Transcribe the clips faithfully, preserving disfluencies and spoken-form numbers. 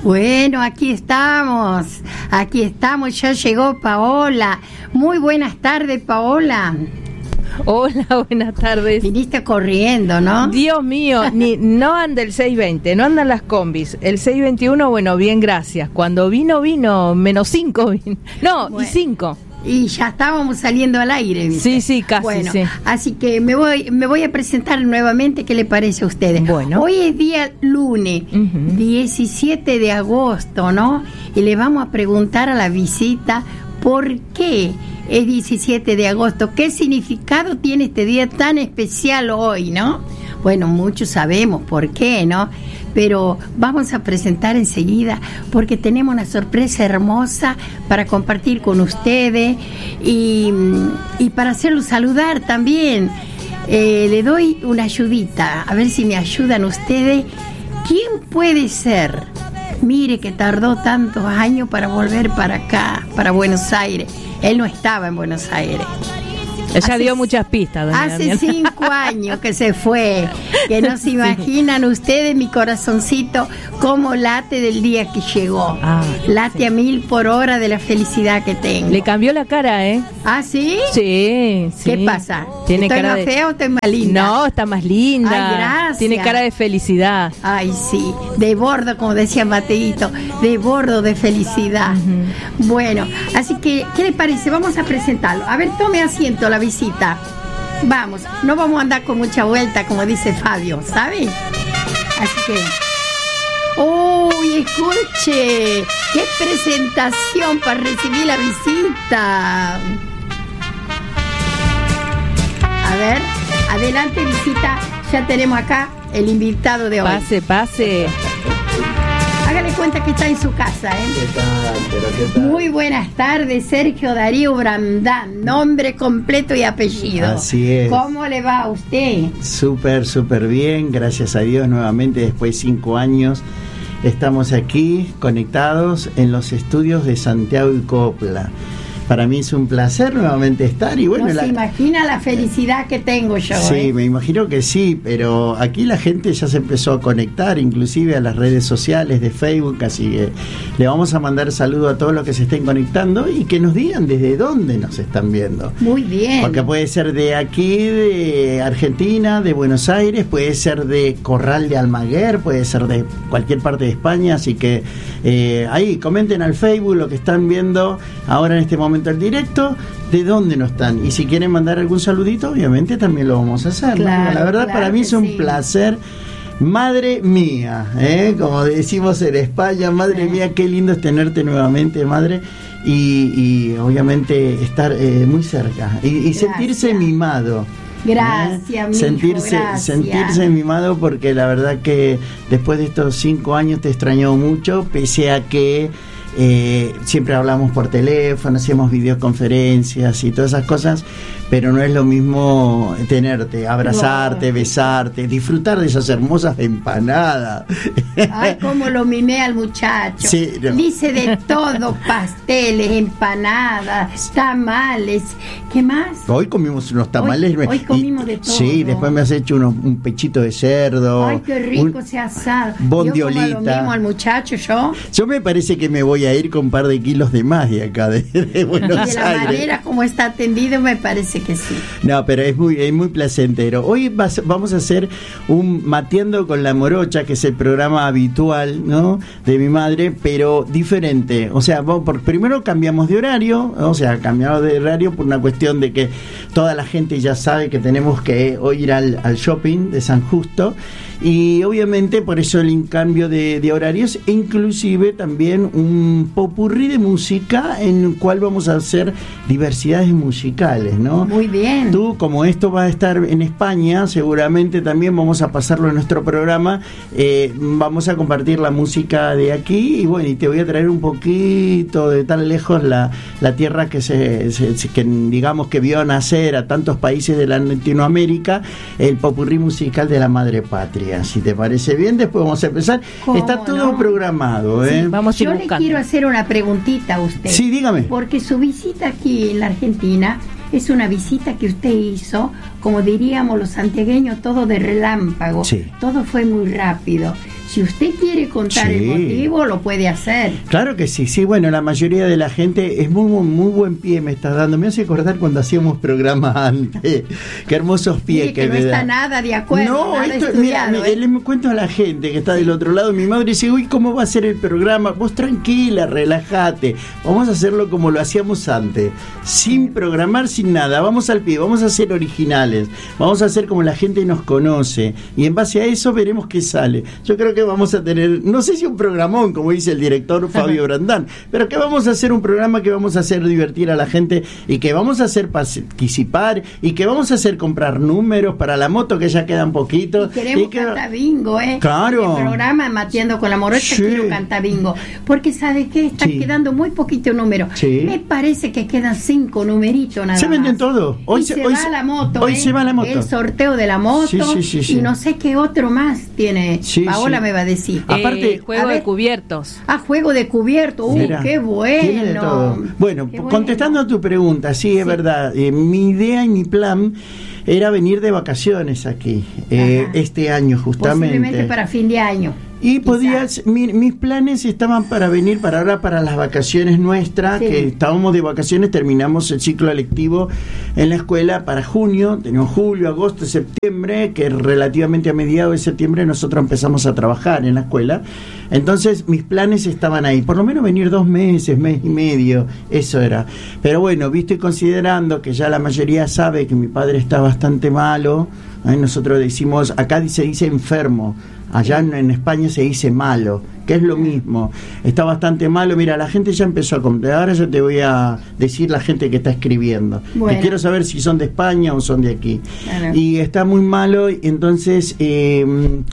Bueno, aquí estamos, aquí estamos, ya llegó Paola. Muy buenas tardes, Paola. Hola, buenas tardes. Viniste corriendo, ¿no? Dios mío, ni, no anda el seiscientos veinte, no andan las combis. El seiscientos veintiuno, bueno, bien, gracias. Cuando vino, vino menos cinco. No, bueno, y cinco. Y ya estábamos saliendo al aire, ¿viste? Sí, sí, casi, bueno, sí. Así que me voy me voy a presentar nuevamente. ¿Qué le parece a ustedes? Bueno. Hoy es día lunes, uh-huh. diecisiete de agosto, ¿no? Y le vamos a preguntar a la visita por qué es diecisiete de agosto. ¿Qué significado tiene este día tan especial hoy, no? Bueno, muchos sabemos por qué, ¿no? Pero vamos a presentar enseguida porque tenemos una sorpresa hermosa para compartir con ustedes y, y para hacerlos saludar también. Eh, le doy una ayudita, a ver si me ayudan ustedes. ¿Quién puede ser? Mire que tardó tantos años para volver para acá, para Buenos Aires. Él no estaba en Buenos Aires. Ella hace, dio muchas pistas. Hace Daniel. cinco años que se fue, que no se imaginan sí. ustedes, mi corazoncito, cómo late del día que llegó. Ah, late sí. a mil por hora de la felicidad que tengo. Le cambió la cara, ¿eh? ¿Ah, sí? Sí, sí. ¿Qué pasa? ¿Tiene ¿Estoy cara más de... fea o estoy más linda? No, está más linda. Ay, gracias. Tiene cara de felicidad. Ay, sí, de bordo, como decía Mateito, de bordo de felicidad. Uh-huh. Bueno, así que, ¿qué le parece? Vamos a presentarlo. A ver, tome asiento la visita. Vamos, no vamos a andar con mucha vuelta, como dice Fabio, ¿sabe? Así que... ¡Uy, escuche! ¡Qué presentación para recibir la visita! A ver, adelante visita, ya tenemos acá el invitado de hoy. Pase, pase. Hágale cuenta que está en su casa, ¿eh? ¿Qué tal? ¿Pero qué tal? Muy buenas tardes, Sergio Darío Brandán, nombre completo y apellido. Así es. ¿Cómo le va a usted? Súper, súper bien, gracias a Dios, nuevamente después de cinco años estamos aquí conectados en los estudios de Santiago y Copla. Para mí es un placer nuevamente estar y bueno... No la... se imagina la felicidad que tengo yo. Sí, ¿eh? me imagino que sí, pero aquí la gente ya se empezó a conectar, inclusive a las redes sociales de Facebook, así que le vamos a mandar saludo a todos los que se estén conectando y que nos digan desde dónde nos están viendo. Muy bien. Porque puede ser de aquí, de Argentina, de Buenos Aires, puede ser de Corral de Almaguer, puede ser de cualquier parte de España, así que eh, ahí comenten al Facebook lo que están viendo ahora en este momento el directo, de dónde no están, y si quieren mandar algún saludito obviamente también lo vamos a hacer. Claro, ¿no? La verdad claro para mí es un sí. placer, madre mía, ¿eh? Como decimos en España, madre sí. mía, qué lindo es tenerte nuevamente, madre, y, y obviamente estar eh, muy cerca y, y sentirse mimado. Gracias, ¿eh? sentirse, gracias. sentirse mimado, porque la verdad que después de estos cinco años te extrañó mucho, pese a que Eh, siempre hablamos por teléfono, hacíamos videoconferencias y todas esas cosas, pero no es lo mismo tenerte, abrazarte, no. besarte, disfrutar de esas hermosas empanadas. Ay, cómo lo mimé al muchacho. Sí, no. Dice de todo, pasteles, empanadas, tamales. ¿Qué más? Hoy comimos unos tamales. Hoy, hoy comimos y, de todo. Sí, después me has hecho unos, un pechito de cerdo. Ay, qué rico ese asado. Bondiolita. Yo como lo mismo al muchacho, yo. Yo me parece que me voy a ir con un par de kilos de más de acá, de, de Buenos Aires. De la Aires. manera como está atendido, me parece que sí. No, pero es muy, es muy placentero. Hoy vas, vamos a hacer un Mateando con la Morocha, que es el programa habitual, ¿no?, de mi madre, pero diferente. O sea, vamos por, primero cambiamos de horario, o sea, cambiamos de horario por una cuestión de que toda la gente ya sabe que tenemos que hoy ir al, al shopping de San Justo, y obviamente por eso el cambio de, de horarios, e inclusive también un popurrí de música en el cual vamos a hacer diversidades musicales, ¿no? Muy bien. Tú, como esto va a estar en España, seguramente también vamos a pasarlo en nuestro programa, eh, vamos a compartir la música de aquí, y bueno, y te voy a traer un poquito de tan lejos la, la tierra que se, se que digamos que vio nacer a tantos países de Latinoamérica, el popurrí musical de la madre patria. Si te parece bien, después vamos a empezar. Está todo no? programado, ¿eh? Sí, vamos Yo le quiero hacer una preguntita a usted. Sí, dígame. Porque su visita aquí en la Argentina es una visita que usted hizo, como diríamos los santiagueños, todo de relámpago. Sí. Todo fue muy rápido. si usted quiere contar Sí. el motivo, lo puede hacer. Claro que sí, sí, bueno, la mayoría de la gente es muy, muy, muy buen pie me está dando. Me hace acordar cuando hacíamos programas antes. Qué hermosos pies Mire que, que no me está da. nada de acuerdo, No, nada esto, estudiado, mira, ¿eh? le me cuento a la gente que está del otro lado. Mi madre dice, uy, ¿cómo va a ser el programa? Vos tranquila, relájate. Vamos a hacerlo como lo hacíamos antes, sin programar, sin nada. Vamos al pie, vamos a ser originales. Vamos a hacer como la gente nos conoce. Y en base a eso veremos qué sale. Yo creo que vamos a tener, no sé si un programón, como dice el director Fabio Brandán, pero que vamos a hacer un programa que vamos a hacer divertir a la gente y que vamos a hacer participar y que vamos a hacer comprar números para la moto, que ya quedan poquitos. Y queremos y que... cantar bingo, ¿eh? Claro. El programa Mateando con la Morocha, Sí. quiero cantar bingo. Porque ¿sabe qué? Están Sí. quedando muy poquito números. Sí. Me parece que quedan cinco numeritos nada Se venden más. todo. Hoy y se- se, hoy va se- la moto. hoy ¿eh? se va la moto. El sorteo de la moto. Sí, sí, sí, sí. Y no sé qué otro más tiene. Sí, Paola sí. me va a decir. Ah, aparte- Eh, juego A ver. de cubiertos. Ah, juego de cubierto. Uh, Mira, qué bueno. tiene de todo. Bueno, Qué contestando a tu pregunta, sí, es Sí. verdad. Eh, mi idea y mi plan era venir de vacaciones aquí, eh, Ajá. este año justamente. Posiblemente para fin de año. Y quizá. podías, mi- mis planes estaban para venir para ahora, para las vacaciones nuestras, Sí. que estábamos de vacaciones, terminamos el ciclo lectivo en la escuela para junio, tenemos julio, agosto, septiembre, que relativamente a mediados de septiembre nosotros empezamos a trabajar en la escuela. Entonces mis planes estaban ahí, por lo menos venir dos meses, mes y medio, eso era. Pero bueno, visto y considerando que ya la mayoría sabe que mi padre está bastante malo, ¿eh? Nosotros decimos, acá se dice enfermo, allá en, en España se dice malo, que es lo mismo. Está bastante malo. Mira, la gente ya empezó a comprar. Ahora yo te voy a decir la gente que está escribiendo. Bueno. Que quiero saber si son de España o son de aquí. Claro. Y está muy malo, y entonces eh,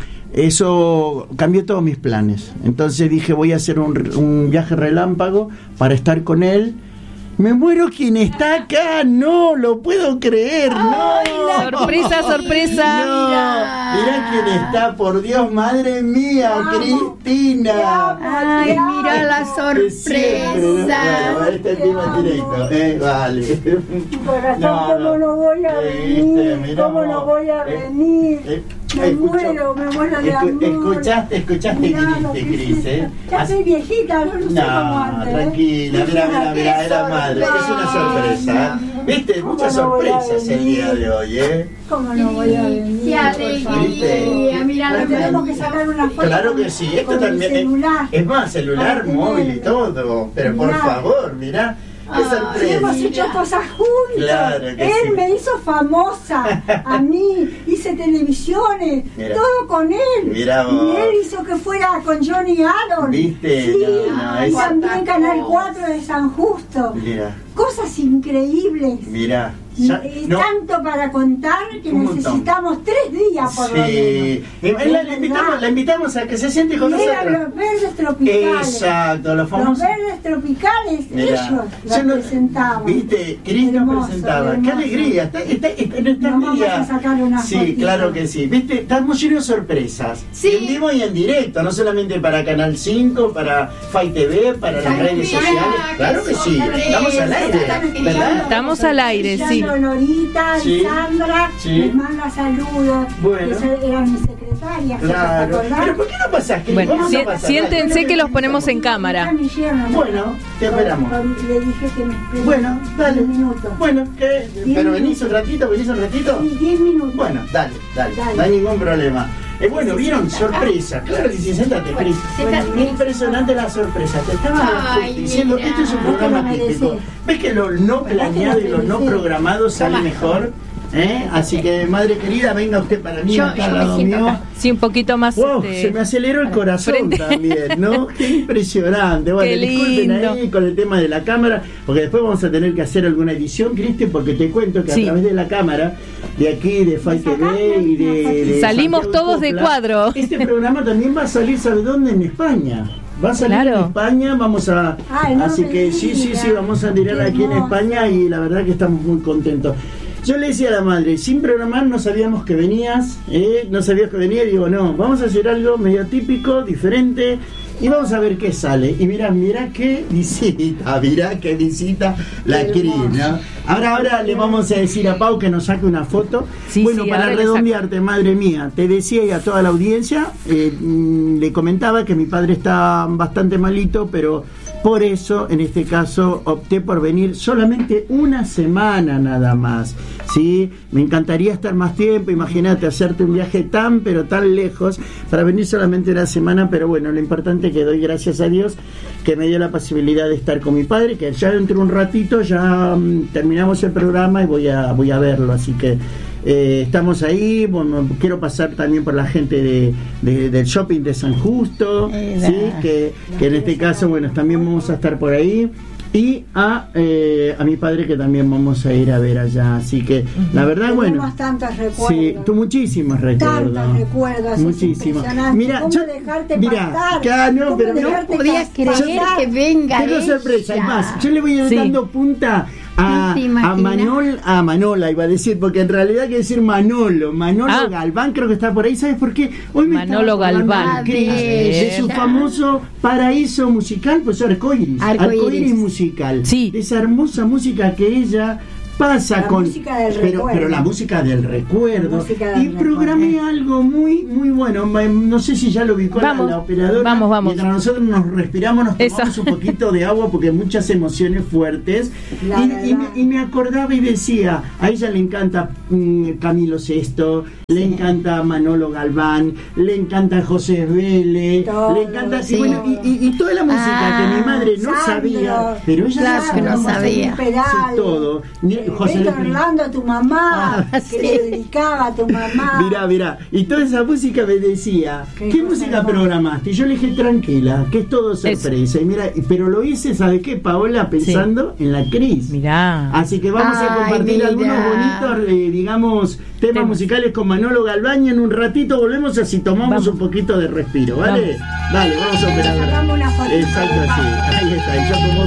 eso cambió todos mis planes. Entonces dije, voy a hacer un, un viaje relámpago para estar con él. Me muero quien está acá, no lo puedo creer, no. Sorpresa, sorpresa. No, mirá quién está, por Dios, madre mía, Cristina. Ay, mira la De siempre, ¿no? sorpresa. Bueno, este es vivo en directo, eh, vale. Corazón, No, ¿cómo no. no voy a Viste, venir? mirá ¿Cómo vos. no voy a Eh, venir? eh, Me escuchó- muero, me muero de escu- amor. Escuchaste, escuchaste, Mirá lo Cris, que Cris, hiciste. eh. Ya Así- soy viejita, yo no, sé cómo No, antes. ¿eh? tranquila, mira, mira, mira, es la madre, es una sorpresa. ¿Viste? ¿Cómo Muchas no voy a sorpresas el venir? día de hoy, ¿eh? ¿Cómo no voy a venir? Qué alegría, mira la Pero tenemos que sacar una foto. Claro que sí, esto con el también es, celular. es más, celular, Para móvil y tenerlo. todo, pero por Mirá. favor, mirá, qué Ay, sorpresa. Hemos hecho cosas juntos. Claro que Él sí. me hizo famosa a mí, hice televisiones, Mira. todo con él. Mira vos. Y él hizo que fuera con Johnny Allen. ¿Viste? Sí, No, no, y es- también Canal Cosas. cuatro de San Justo. Mira, Cosas increíbles. mira. Ya- Y no, tanto para contar que Un montón. necesitamos tres días por lo menos. sí. Eh, La, la invitamos, la invitamos a que se siente con Mira nosotros. los verdes tropicales. Exacto, los Los famosos. verdes tropicales, Mirá, ellos yo los no- presentaban. Viste, Cris nos Hermoso, presentaba. Qué hermoso. alegría. Está, está, está, en esta Nos vamos día. a sacar una Sí, fotito. claro que sí. Viste, estamos llenos de sorpresas. Sí. En vivo y en directo, no solamente para Canal cinco, para Fai T V, para las Ay, redes mira, sociales. qué Claro que sí. sorpresa. Estamos al aire, ¿verdad? Estamos al aire, sí. Brillando Norita Sí. y Sandra Sí. les manda saludos. Bueno. Esas eran mis secretarias. ¿se Claro. acordás? Pero ¿por qué no pasás, Cris? Bueno, Vamos a si- pasar. siéntense Dale. que los ponemos en cámara. Está mi yerno, ¿no? Bueno, te esperamos. Con- con- Le dije que me espere Bueno, dale. diez minutos. Bueno, ¿qué? Diez ¿Pero venís minutos. un ratito? ¿Venís un ratito? Sí, diez minutos. Bueno, dale, dale, Dale. no hay ningún problema. Eh, bueno, vieron, sorpresa, claro que sí, sentate, Cris. Sentate. Impresionante la sorpresa, te estaba Ay, diciendo, mira. esto es un Vos te programa lo mereces. típico. ¿Ves que lo no ¿Verdad que planeado lo y lo no mereces? programado sale Toma. mejor? ¿Eh? Así que, madre querida, venga usted para mí, Yo- acá al yo me lado siento mío. acá. Sí, un poquito más. Wow, este, se me aceleró el corazón frente. también, ¿no? Qué impresionante. Bueno, Qué disculpen lindo. ahí con el tema de la cámara, porque después vamos a tener que hacer alguna edición, Cristian, porque te cuento que Sí. a través de la cámara, de aquí, de Fai T V y de, de Salimos Santiago todos de Copla, cuadro. Este programa también va a salir, ¿sabe dónde? En España. Va a salir Claro. en España, vamos a... Ay, no así me que sí, sí, sí, digas. vamos a tirar Qué aquí en hermoso. España y la verdad que estamos muy contentos. Yo le decía a la madre, sin programar no sabíamos que venías, ¿eh? no sabías que venía, y digo, no, vamos a hacer algo medio típico, diferente, y vamos a ver qué sale. Y mirá, mirá qué visita, mirá qué visita la Cris, ¿no? Ahora, ahora le vamos a decir a Pau que nos saque una foto. Sí, bueno, sí, para redondearte, madre mía, te decía y a toda la audiencia, eh, le comentaba que mi padre está bastante malito, pero por eso, en este caso, opté por venir solamente una semana nada más, ¿sí? Me encantaría estar más tiempo, imagínate, hacerte un viaje tan, pero tan lejos, para venir solamente una semana, pero bueno, lo importante es que doy gracias a Dios que me dio la posibilidad de estar con mi padre, que ya dentro de un ratito ya um, terminamos el programa y voy a, voy a verlo, así que Eh, estamos ahí. Bueno, quiero pasar también por la gente de, de, del shopping de San Justo, ¿sí? que, que en este caso, bueno, también vamos a estar por ahí. Y a, eh, a mi padre, que también vamos a ir a ver allá. Así que, la verdad, Tenemos bueno. tantos recuerdos. Sí, tú muchísimos recuerdos. Tantos recuerdos. Muchísimos. Mira, ¿Cómo yo, dejarte mira, pasar? Ya, no, pero no podía creer que venga. Tengo ella. sorpresa. Es más, yo le voy Sí. dando punta a, ¿No te a imaginas? Manol, a Manola iba a decir, porque en realidad hay que decir Manolo, Manolo Ah. Galván, creo que está por ahí. ¿Sabes por qué? Hoy me Manolo estaba acordando Galván. de Cris, de su Ella. famoso paraíso musical, pues Arcoiris, Arcoiris. Arcoiris musical. Sí. Esa hermosa música que ella pasa La con música del pero, recuerdo. pero la música del recuerdo. La música del Y programé recuerdo. algo muy muy bueno. Ma- No sé si ya lo ubicó la, Vamos, la operadora. vamos, vamos. Mientras nosotros nos respiramos, nos tomamos Eso. un poquito de agua porque muchas emociones fuertes. La Y, verdad. y me, y me acordaba y decía, a ella le encanta mm, Camilo Sesto, le encanta Manolo Galván, le encanta José Vélez, Todo, le encanta sí. y, bueno, y, y- y toda la música Ah, que mi madre no Sandro. sabía, pero ella Claro la que no sabía. sabía. Sí, todo. Ni- José Víctor Luis- Orlando, tu mamá, Ah, que sí. le dedicaba a tu mamá. Mirá, mirá, y toda esa música me decía, Qué ¿qué cosa música hermosa. programaste? Y yo le dije, tranquila, que es todo sorpresa. Y mira, y- pero lo hice, ¿sabes qué, Paola? Pensando en la Cris. Mirá. Así que vamos a Ay, compartir mira. algunos bonitos, eh, digamos, temas Temas. musicales con Manolo Galván y en un ratito volvemos así tomamos Vamos. un poquito de respiro, ¿vale? Dale, vamos a operar. Sacamos una fotito. Exacto, así. Ahí está, y yo como